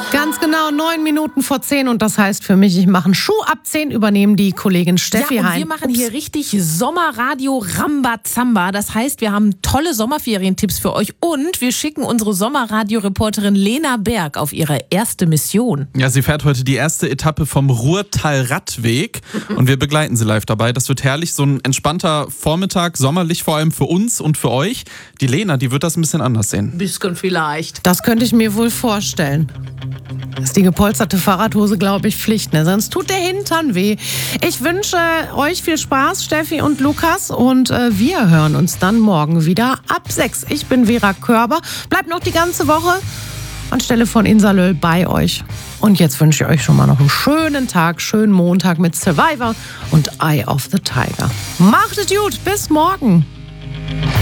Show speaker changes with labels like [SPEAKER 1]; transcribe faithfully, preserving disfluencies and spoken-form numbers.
[SPEAKER 1] Ganz genau, neun Minuten vor zehn und das heißt für mich, ich mache einen Schuh ab zehn, übernehmen die Kollegin Steffi
[SPEAKER 2] Ja, und
[SPEAKER 1] Hein.
[SPEAKER 2] wir machen hier richtig Sommerradio Rambazamba. Das heißt, wir haben tolle Sommerferientipps für euch und wir schicken unsere Sommerradio-Reporterin Lena Berg auf ihre erste Mission.
[SPEAKER 3] Ja, sie fährt heute die erste Etappe vom Ruhrtal-Radweg und wir begleiten sie live dabei. Das wird herrlich, so ein entspannter Vormittag, sommerlich vor allem für uns und für euch. Die Lena, die wird das ein bisschen anders sehen.
[SPEAKER 2] Bisschen vielleicht.
[SPEAKER 1] Das könnte ich mir wohl vorstellen. Ist die gepolsterte Fahrradhose, glaube ich, Pflicht, ne? Sonst tut der Hintern weh. Ich wünsche euch viel Spaß, Steffi und Lukas, und äh, wir hören uns dann morgen wieder ab sechs. Ich bin Vera Körber. Bleibt noch die ganze Woche anstelle von Insalöl bei euch. Und jetzt wünsche ich euch schon mal noch einen schönen Tag, schönen Montag mit Survivor und Eye of the Tiger. Macht es gut, bis morgen.